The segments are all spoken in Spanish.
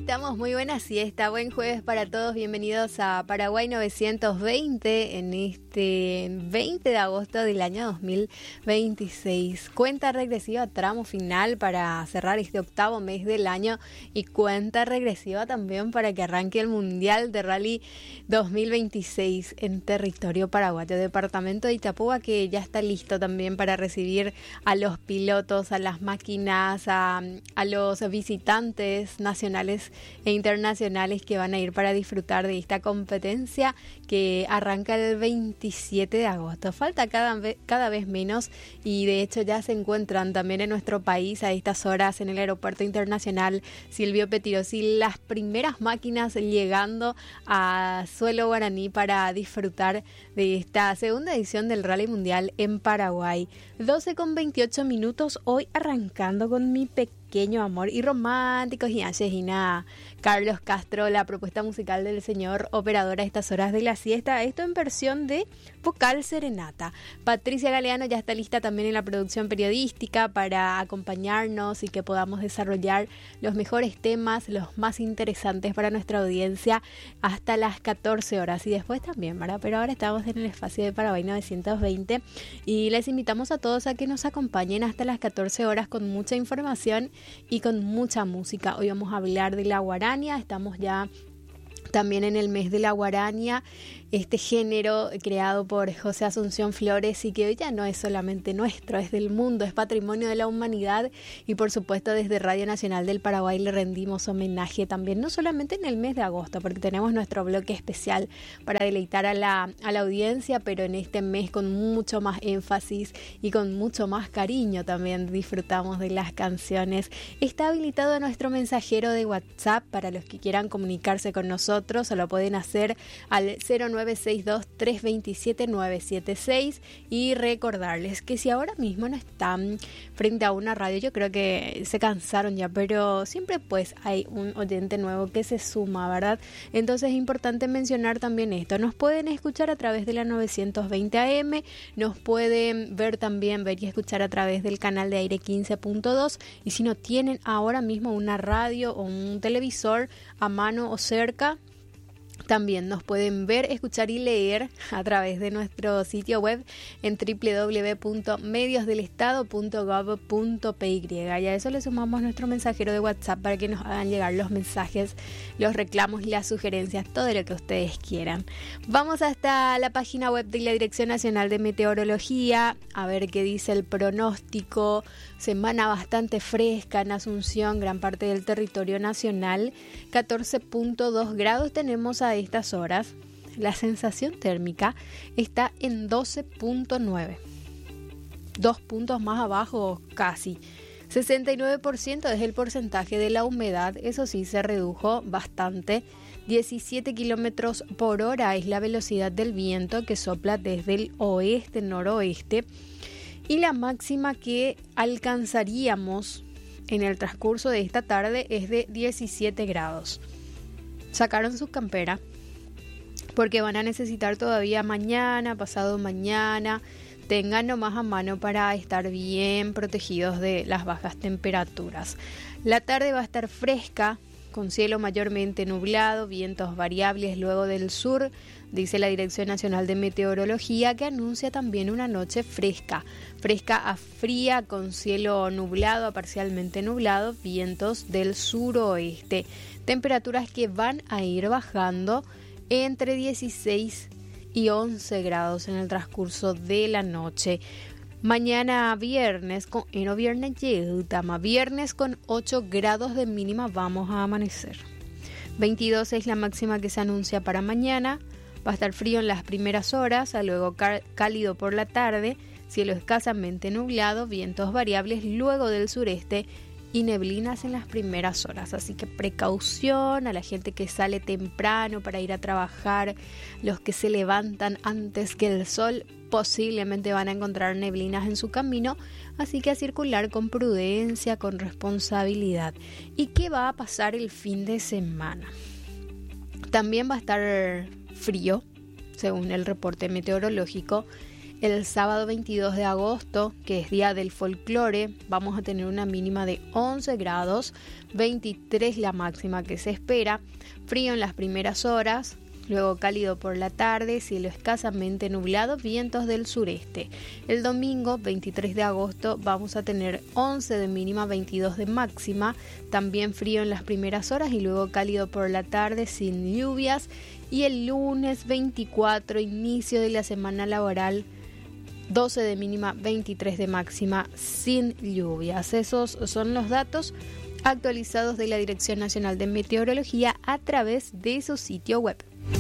estamos, muy buena siesta, buen jueves para todos, bienvenidos a Paraguay 920 en este 20 de agosto del año 2026. Cuenta regresiva, tramo final para cerrar este octavo mes del año y cuenta regresiva también para que arranque el Mundial de Rally 2026 en territorio paraguayo, departamento de Itapúa, que ya está listo también para recibir a los pilotos, a las máquinas, a los visitantes nacionales e internacionales que van a ir para disfrutar de esta competencia que arranca el 27 de agosto. Falta cada vez menos y de hecho ya se encuentran también en nuestro país a estas horas en el Aeropuerto Internacional Silvio Pettirossi las primeras máquinas llegando a suelo guaraní para disfrutar de esta segunda edición del Rally Mundial en Paraguay. 12:28 hoy arrancando con mi pequeño amor y románticos y Gina Carlos Castro, la propuesta musical del señor operador a estas horas de la siesta, esto en versión de vocal serenata. Patricia Galeano ya está lista también en la producción periodística para acompañarnos y que podamos desarrollar los mejores temas, los más interesantes para nuestra audiencia hasta las 14 horas y después también, ¿verdad? Pero ahora estamos en el espacio de Paraguay 920 y les invitamos a todos a que nos acompañen hasta las 14 horas con mucha información y con mucha música. Hoy vamos a hablar de la guarania, estamos ya también en el mes de la guarania, este género creado por José Asunción Flores y que hoy ya no es solamente nuestro, es del mundo, es patrimonio de la humanidad y por supuesto desde Radio Nacional del Paraguay le rendimos homenaje también, no solamente en el mes de agosto, porque tenemos nuestro bloque especial para deleitar a la audiencia, pero en este mes con mucho más énfasis y con mucho más cariño también disfrutamos de las canciones. Está habilitado nuestro mensajero de WhatsApp para los que quieran comunicarse con nosotros, se lo pueden hacer al 0962-327-976 y recordarles que si ahora mismo no están frente a una radio, yo creo que se cansaron ya, pero siempre pues hay un oyente nuevo que se suma, ¿verdad? Entonces es importante mencionar también esto, nos pueden escuchar a través de la 920 AM, nos pueden ver y escuchar a través del canal de aire 15.2 y si no tienen ahora mismo una radio o un televisor a mano o cerca, también nos pueden ver, escuchar y leer a través de nuestro sitio web en www.mediosdelestado.gov.py. Y a eso le sumamos nuestro mensajero de WhatsApp para que nos hagan llegar los mensajes, los reclamos y las sugerencias, todo lo que ustedes quieran. Vamos hasta la página web de la Dirección Nacional de Meteorología a ver qué dice el pronóstico. Semana bastante fresca en Asunción, gran parte del territorio nacional. 14.2 grados tenemos a estas horas. La sensación térmica está en 12.9. 2 puntos más abajo casi. 69% es el porcentaje de la humedad, eso sí se redujo bastante. 17 kilómetros por hora es la velocidad del viento que sopla desde el oeste-noroeste. Y la máxima que alcanzaríamos en el transcurso de esta tarde es de 17 grados. Sacaron su campera porque van a necesitar todavía mañana, pasado mañana. Tengan nomás a mano para estar bien protegidos de las bajas temperaturas. La tarde va a estar fresca, con cielo mayormente nublado, vientos variables luego del sur, dice la Dirección Nacional de Meteorología, que anuncia también una noche fresca a fría, con cielo nublado a parcialmente nublado, vientos del suroeste. Temperaturas que van a ir bajando entre 16 y 11 grados en el transcurso de la noche. Mañana viernes con viernes con 8 grados de mínima vamos a amanecer. 22 es la máxima que se anuncia para mañana. Va a estar frío en las primeras horas, luego cálido por la tarde, cielo escasamente nublado, vientos variables luego del sureste y neblinas en las primeras horas. Así que precaución a la gente que sale temprano para ir a trabajar, los que se levantan antes que el sol posiblemente van a encontrar neblinas en su camino, así que a circular con prudencia, con responsabilidad. ¿Y qué va a pasar el fin de semana? También va a estar frío, según el reporte meteorológico. El sábado 22 de agosto, que es Día del Folclore, vamos a tener una mínima de 11 grados, 23 la máxima que se espera, frío en las primeras horas, luego cálido por la tarde, cielo escasamente nublado, vientos del sureste. El domingo 23 de agosto vamos a tener 11 de mínima, 22 de máxima, también frío en las primeras horas y luego cálido por la tarde sin lluvias. Y el lunes 24, inicio de la semana laboral, 12 de mínima, 23 de máxima, sin lluvias. Esos son los datos actualizados de la Dirección Nacional de Meteorología a través de su sitio web.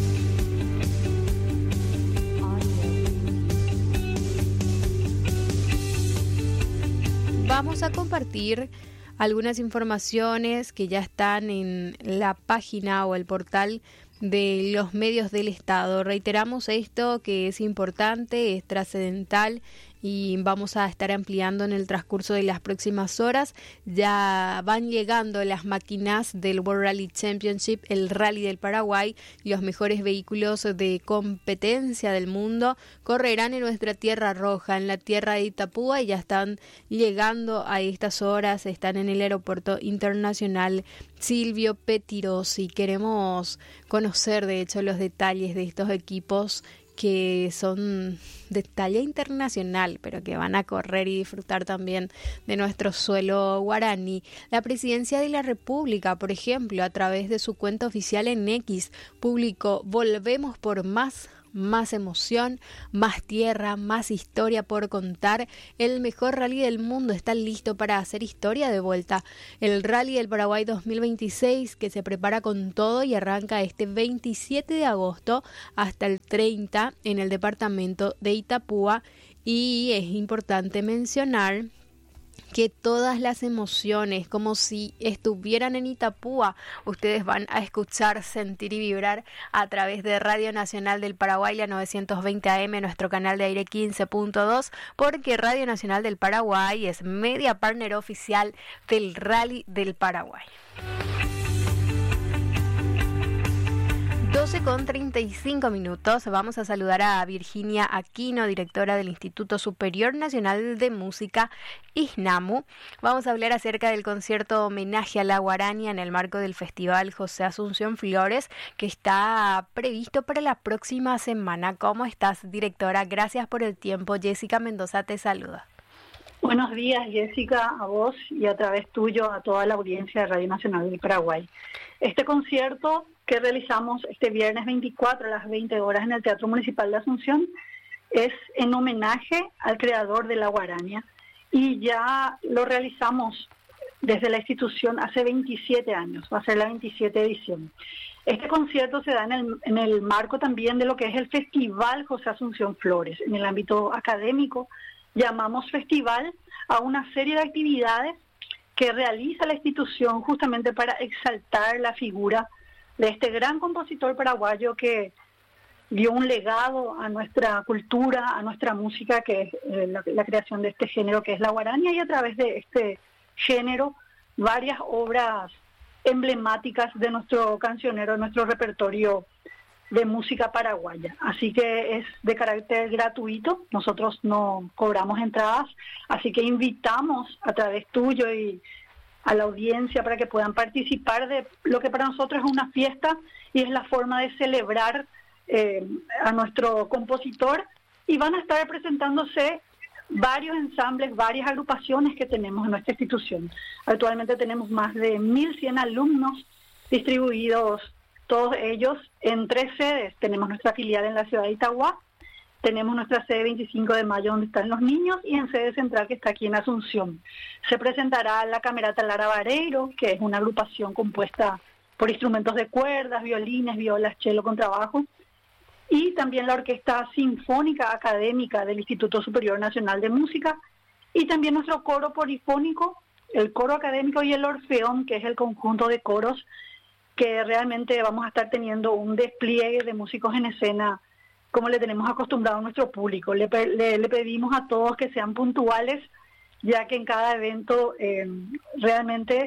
Vamos a compartir algunas informaciones que ya están en la página o el portal de los medios del Estado. Reiteramos esto que es importante, es trascendental y vamos a estar ampliando en el transcurso de las próximas horas. Ya van llegando las máquinas del World Rally Championship, el Rally del Paraguay. Los mejores vehículos de competencia del mundo correrán en nuestra Tierra Roja, en la tierra de Itapúa, y ya están llegando a estas horas, están en el Aeropuerto Internacional Silvio Pettirossi. Queremos conocer, de hecho, los detalles de estos equipos que son de talla internacional, pero que van a correr y disfrutar también de nuestro suelo guaraní. La Presidencia de la República, por ejemplo, a través de su cuenta oficial en X, publicó: volvemos por más emoción, más tierra, más historia por contar. El mejor rally del mundo está listo para hacer historia de vuelta. El Rally del Paraguay 2026, que se prepara con todo y arranca este 27 de agosto hasta el 30 en el departamento de Itapúa. Y es importante mencionar que todas las emociones, como si estuvieran en Itapúa, ustedes van a escuchar, sentir y vibrar a través de Radio Nacional del Paraguay, la 920 AM, nuestro canal de aire 15.2, porque Radio Nacional del Paraguay es media partner oficial del Rally del Paraguay. 12:35. Vamos a saludar a Virginia Aquino, directora del Instituto Superior Nacional de Música, ISNAMU. Vamos a hablar acerca del concierto homenaje a la Guarania en el marco del Festival José Asunción Flores, que está previsto para la próxima semana. ¿Cómo estás, directora? Gracias por el tiempo. Jessica Mendoza te saluda. Buenos días, Jessica, a vos y a través tuyo a toda la audiencia de Radio Nacional del Paraguay. Este concierto que realizamos este viernes 24 a las 20 horas en el Teatro Municipal de Asunción es en homenaje al creador de la Guarania, y ya lo realizamos desde la institución hace 27 años, va a ser la 27 edición. Este concierto se da en el marco también de lo que es el Festival José Asunción Flores. En el ámbito académico llamamos festival a una serie de actividades que realiza la institución justamente para exaltar la figura de este gran compositor paraguayo que dio un legado a nuestra cultura, a nuestra música, que es la creación de este género que es la guarania, y a través de este género varias obras emblemáticas de nuestro cancionero, nuestro repertorio de música paraguaya. Así que es de carácter gratuito, nosotros no cobramos entradas, así que invitamos a través tuyo y a la audiencia para que puedan participar de lo que para nosotros es una fiesta y es la forma de celebrar a nuestro compositor, y van a estar presentándose varios ensambles, varias agrupaciones que tenemos en nuestra institución. Actualmente tenemos más de 1.100 alumnos distribuidos, todos ellos en 3 sedes. Tenemos nuestra filial en la ciudad de Itagua, tenemos nuestra sede 25 de mayo donde están los niños, y en sede central que está aquí en Asunción. Se presentará la Camerata Lara Vareiro, que es una agrupación compuesta por instrumentos de cuerdas, violines, violas, cello, contrabajo, y también la Orquesta Sinfónica Académica del Instituto Superior Nacional de Música, y también nuestro coro polifónico, el coro académico y el Orfeón, que es el conjunto de coros que realmente vamos a estar teniendo un despliegue de músicos en escena como le tenemos acostumbrado a nuestro público. Le pedimos a todos que sean puntuales, ya que en cada evento realmente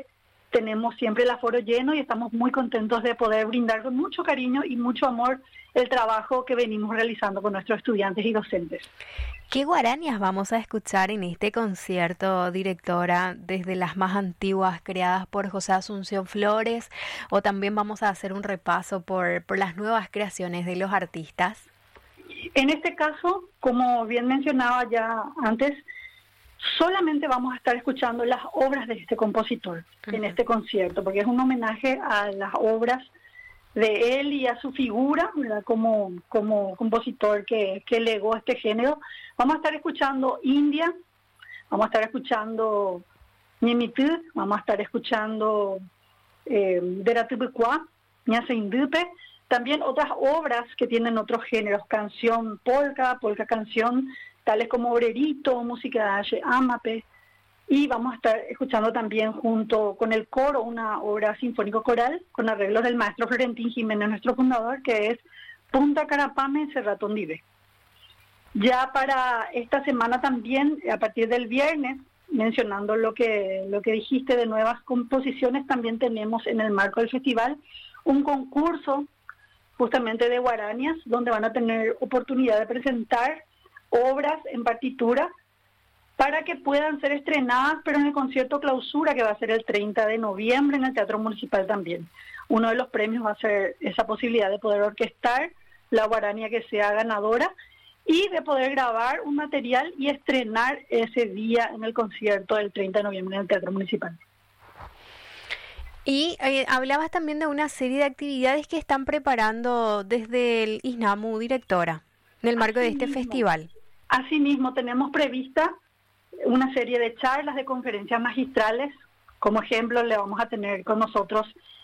tenemos siempre el aforo lleno y estamos muy contentos de poder brindar con mucho cariño y mucho amor el trabajo que venimos realizando con nuestros estudiantes y docentes. ¿Qué guarañas vamos a escuchar en este concierto, directora, desde las más antiguas creadas por José Asunción Flores, o también vamos a hacer un repaso por las nuevas creaciones de los artistas? En este caso, como bien mencionaba ya antes, solamente vamos a estar escuchando las obras de este compositor en este concierto, porque es un homenaje a las obras de él y a su figura, ¿verdad? Como compositor que legó este género. Vamos a estar escuchando India, vamos a estar escuchando Nimitú, vamos a estar escuchando Deratubukwa, Ñaseindüpe, también otras obras que tienen otros géneros, canción polka canción, tales como Obrerito, música de Amape, y vamos a estar escuchando también junto con el coro una obra sinfónico-coral con arreglos del maestro Florentín Jiménez, nuestro fundador, que es Punta Carapame, Cerrato Ndive. Ya para esta semana también, a partir del viernes, mencionando lo que dijiste de nuevas composiciones, también tenemos en el marco del festival un concurso justamente de guarañas, donde van a tener oportunidad de presentar obras en partitura para que puedan ser estrenadas, pero en el concierto clausura que va a ser el 30 de noviembre en el Teatro Municipal también. Uno de los premios va a ser esa posibilidad de poder orquestar la guaraña que sea ganadora y de poder grabar un material y estrenar ese día en el concierto del 30 de noviembre en el Teatro Municipal. Y hablabas también de una serie de actividades que están preparando desde el ISNAMU, directora, en el marco de este festival. Asimismo, tenemos prevista una serie de charlas, de conferencias magistrales. Como ejemplo, le vamos a tener con nosotros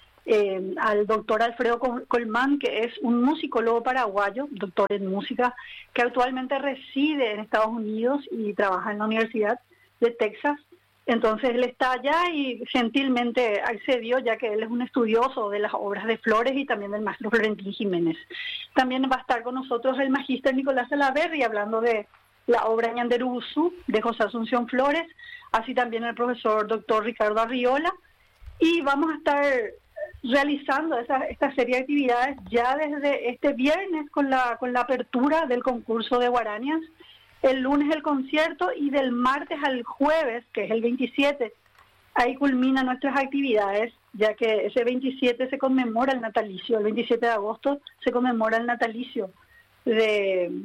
al doctor Alfredo Colmán, que es un musicólogo paraguayo, doctor en música, que actualmente reside en Estados Unidos y trabaja en la Universidad de Texas. Entonces él está allá y gentilmente accedió, ya que él es un estudioso de las obras de Flores y también del maestro Florentín Jiménez. También va a estar con nosotros el magíster Nicolás Salaverry, hablando de la obra Ñanderuguzú de José Asunción Flores, así también el profesor doctor Ricardo Arriola, y vamos a estar realizando esta serie de actividades ya desde este viernes con la apertura del concurso de guarañas. El lunes el concierto y del martes al jueves, que es el 27, ahí culminan nuestras actividades, ya que ese 27 se conmemora el natalicio, el 27 de agosto se conmemora el natalicio de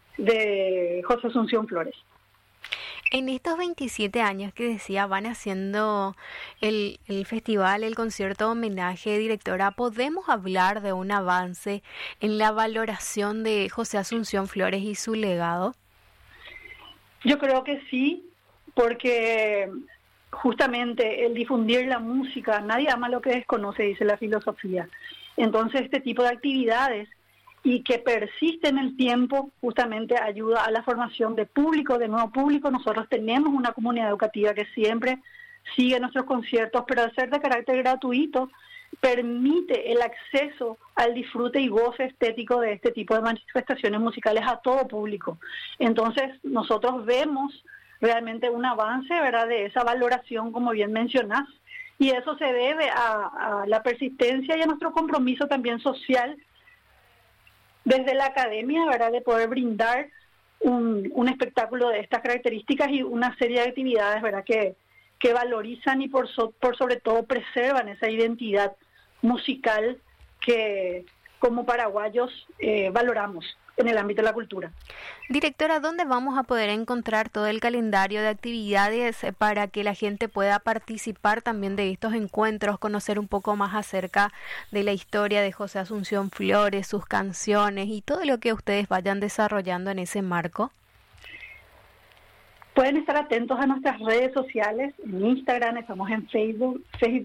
José Asunción Flores. En estos 27 años que decía van haciendo el festival, el concierto homenaje, directora, ¿podemos hablar de un avance en la valoración de José Asunción Flores y su legado? Yo creo que sí, porque justamente el difundir la música, nadie ama lo que desconoce, dice la filosofía. Entonces este tipo de actividades y que persiste en el tiempo justamente ayuda a la formación de público, de nuevo público. Nosotros tenemos una comunidad educativa que siempre sigue nuestros conciertos, pero al ser de carácter gratuito, permite el acceso al disfrute y goce estético de este tipo de manifestaciones musicales a todo público. Entonces nosotros vemos realmente un avance, ¿verdad?, de esa valoración, como bien mencionás, y eso se debe a la persistencia y a nuestro compromiso también social desde la academia, ¿verdad?, de poder brindar un espectáculo de estas características y una serie de actividades, ¿verdad?, que valorizan y por sobre todo preservan esa identidad musical que como paraguayos valoramos en el ámbito de la cultura. Directora, ¿dónde vamos a poder encontrar todo el calendario de actividades para que la gente pueda participar también de estos encuentros, conocer un poco más acerca de la historia de José Asunción Flores, sus canciones y todo lo que ustedes vayan desarrollando en ese marco? Pueden estar atentos a nuestras redes sociales, en Instagram, estamos en Facebook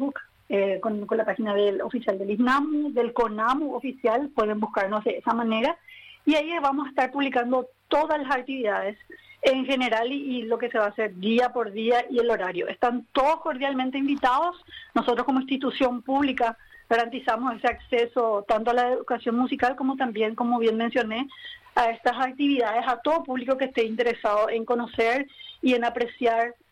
con la página del oficial del ISNAMU, del CONAMU oficial, pueden buscarnos de esa manera, y ahí vamos a estar publicando todas las actividades en general y lo que se va a hacer día por día y el horario. Están todos cordialmente invitados. Nosotros como institución pública garantizamos ese acceso tanto a la educación musical como también, como bien mencioné, a estas actividades a todo público que esté interesado en conocer y en apreciar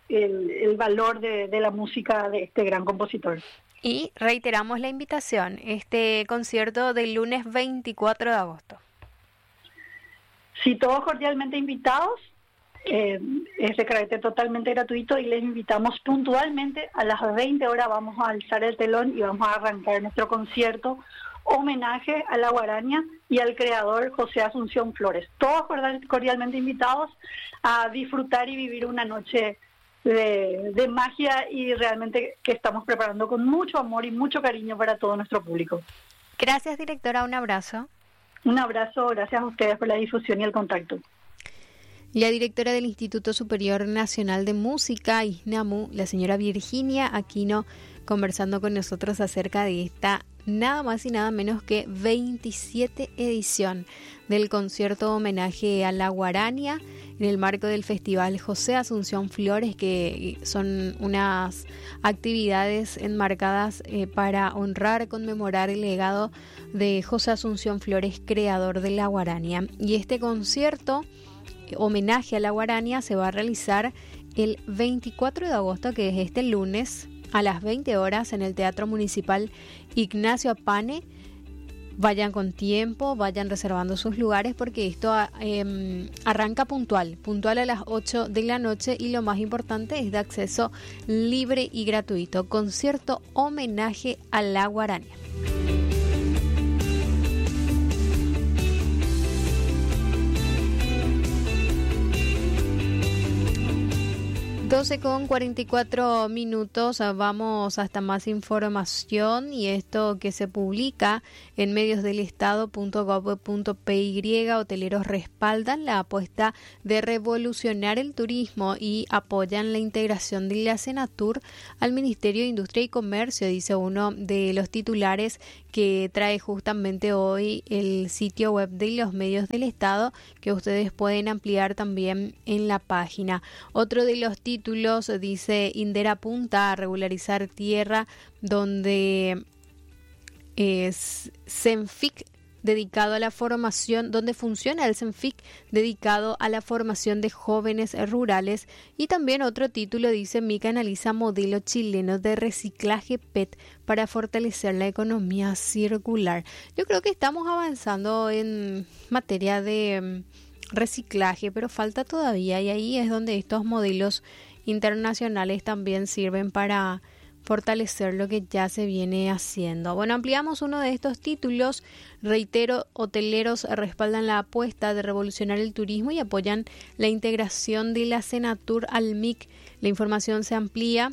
el valor de la música de este gran compositor. Y reiteramos la invitación, este concierto del lunes 24 de agosto. Sí, todos cordialmente invitados, es de carácter totalmente gratuito y les invitamos puntualmente a las 20 horas. Vamos a alzar el telón y vamos a arrancar nuestro concierto homenaje a la guaraña y al creador José Asunción Flores. Todos cordialmente invitados a disfrutar y vivir una noche de magia, y realmente que estamos preparando con mucho amor y mucho cariño para todo nuestro público. Gracias, directora, un abrazo. Un abrazo, gracias a ustedes por la difusión y el contacto. La directora del Instituto Superior Nacional de Música, ISNAMU, la señora Virginia Aquino, conversando con nosotros acerca de esta nada más y nada menos que 27 edición del concierto homenaje a la guaraña en el marco del Festival José Asunción Flores, que son unas actividades enmarcadas para honrar, conmemorar el legado de José Asunción Flores, creador de la guaraña. Y este concierto homenaje a la guaraña se va a realizar el 24 de agosto, que es este lunes, a las 20 horas en el Teatro Municipal Ignacio Apane. Vayan con tiempo, vayan reservando sus lugares, porque esto arranca puntual a las 8 de la noche, y lo más importante es de acceso libre y gratuito. Concierto homenaje a la guaraña. Con 44 minutos, vamos hasta más información, y esto que se publica en mediosdelestado.gov.py. Hoteleros respaldan la apuesta de revolucionar el turismo y apoyan la integración de la Senatur al Ministerio de Industria y Comercio, dice uno de los titulares que trae justamente hoy el sitio web de los Medios del Estado, que ustedes pueden ampliar también en la página. Otro de los títulos dice: Indera apunta a regularizar tierra donde es CENFIC dedicado a la formación, donde funciona el CENFIC dedicado a la formación de jóvenes rurales. Y también otro título dice: Mica analiza modelo chileno de reciclaje PET para fortalecer la economía circular. Yo creo que estamos avanzando en materia de reciclaje, pero falta todavía, y ahí es donde estos modelos internacionales también sirven para fortalecer lo que ya se viene haciendo. Bueno, ampliamos uno de estos títulos. Reitero, hoteleros respaldan la apuesta de revolucionar el turismo y apoyan la integración de la Senatur al MIC. La información se amplía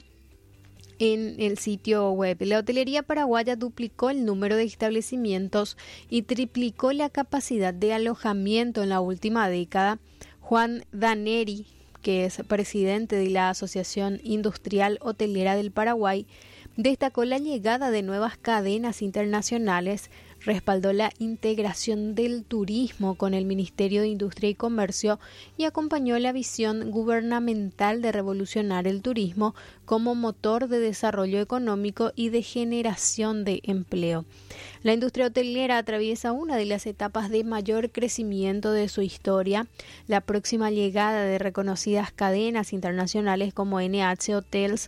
en el sitio web. La hotelería paraguaya duplicó el número de establecimientos y triplicó la capacidad de alojamiento en la última década. Juan Daneri, que es presidente de la Asociación Industrial Hotelera del Paraguay, destacó la llegada de nuevas cadenas internacionales, respaldó la integración del turismo con el Ministerio de Industria y Comercio y acompañó la visión gubernamental de revolucionar el turismo como motor de desarrollo económico y de generación de empleo. La industria hotelera atraviesa una de las etapas de mayor crecimiento de su historia. La próxima llegada de reconocidas cadenas internacionales como NH Hotels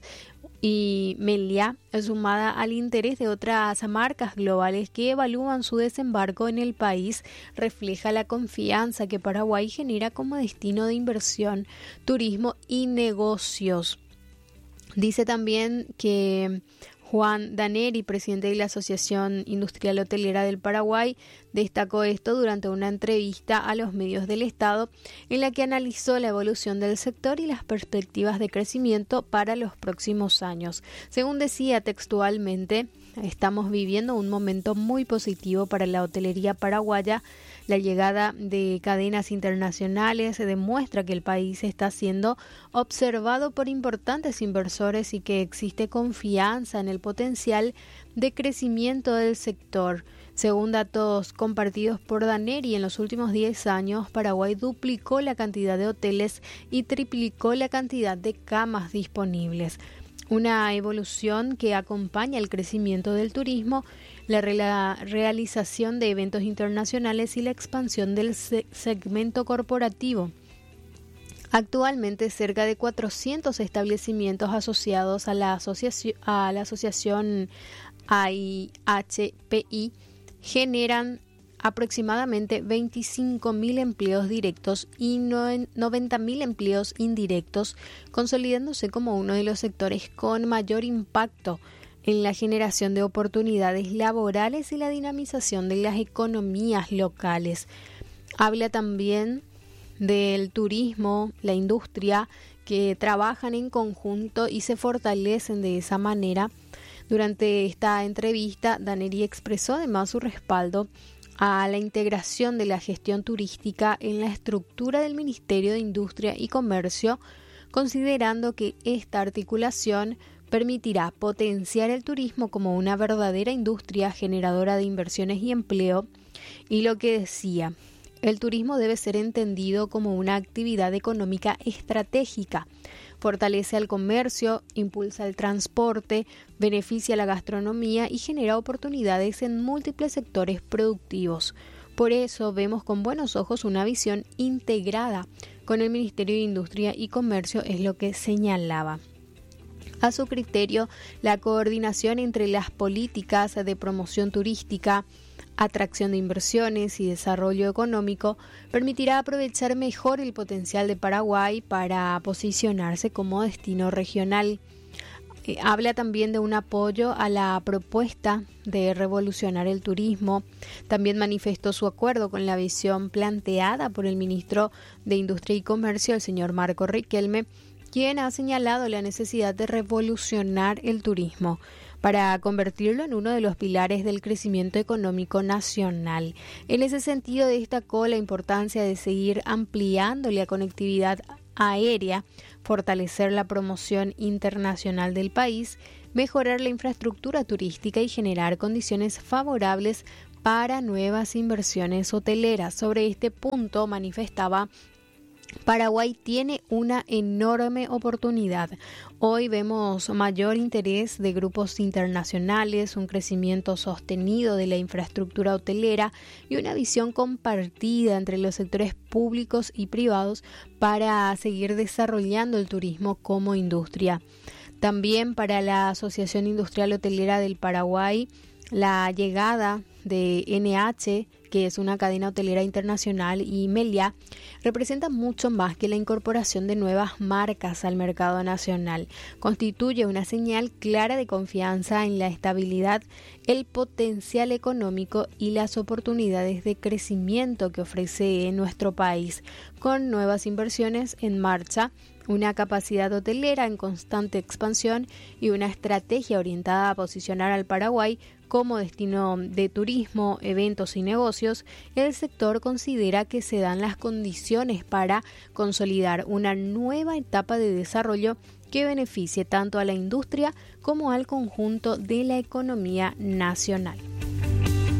y Meliá, sumada al interés de otras marcas globales que evalúan su desembarco en el país, refleja la confianza que Paraguay genera como destino de inversión, turismo y negocios. Dice también que Juan Daneri, presidente de la Asociación Industrial Hotelera del Paraguay, destacó esto durante una entrevista a los Medios del Estado, en la que analizó la evolución del sector y las perspectivas de crecimiento para los próximos años. Según decía textualmente, estamos viviendo un momento muy positivo para la hotelería paraguaya. La llegada de cadenas internacionales demuestra que el país está siendo observado por importantes inversores y que existe confianza en el potencial de crecimiento del sector. Según datos compartidos por Daneri, en los últimos 10 años, Paraguay duplicó la cantidad de hoteles y triplicó la cantidad de camas disponibles. Una evolución que acompaña el crecimiento del turismo, la realización de eventos internacionales y la expansión del segmento corporativo. Actualmente, cerca de 400 establecimientos asociados a la asociación AIHPI generan aproximadamente 25.000 empleos directos y 90.000 empleos indirectos, consolidándose como uno de los sectores con mayor impacto en la generación de oportunidades laborales y la dinamización de las economías locales. Habla también del turismo, la industria, que trabajan en conjunto y se fortalecen de esa manera. Durante esta entrevista, Daneri expresó además su respaldo a la integración de la gestión turística en la estructura del Ministerio de Industria y Comercio, considerando que esta articulación permitirá potenciar el turismo como una verdadera industria generadora de inversiones y empleo. Y lo que decía, el turismo debe ser entendido como una actividad económica estratégica. Fortalece al comercio, impulsa el transporte, beneficia a la gastronomía y genera oportunidades en múltiples sectores productivos. Por eso vemos con buenos ojos una visión integrada con el Ministerio de Industria y Comercio, es lo que señalaba. A su criterio, la coordinación entre las políticas de promoción turística, atracción de inversiones y desarrollo económico permitirá aprovechar mejor el potencial de Paraguay para posicionarse como destino regional. Habla también de un apoyo a la propuesta de revolucionar el turismo. También manifestó su acuerdo con la visión planteada por el ministro de Industria y Comercio, el señor Marco Riquelme, quien ha señalado la necesidad de revolucionar el turismo para convertirlo en uno de los pilares del crecimiento económico nacional. En ese sentido, destacó la importancia de seguir ampliando la conectividad aérea, fortalecer la promoción internacional del país, mejorar la infraestructura turística y generar condiciones favorables para nuevas inversiones hoteleras. Sobre este punto manifestaba: Paraguay tiene una enorme oportunidad. Hoy vemos mayor interés de grupos internacionales, un crecimiento sostenido de la infraestructura hotelera y una visión compartida entre los sectores públicos y privados para seguir desarrollando el turismo como industria. También para la Asociación Industrial Hotelera del Paraguay, la llegada de NH, que es una cadena hotelera internacional, y Meliá representa mucho más que la incorporación de nuevas marcas al mercado nacional. Constituye una señal clara de confianza en la estabilidad, el potencial económico y las oportunidades de crecimiento que ofrece nuestro país, con nuevas inversiones en marcha, una capacidad hotelera en constante expansión y una estrategia orientada a posicionar al Paraguay como destino de turismo, eventos y negocios. El sector considera que se dan las condiciones para consolidar una nueva etapa de desarrollo que beneficie tanto a la industria como al conjunto de la economía nacional.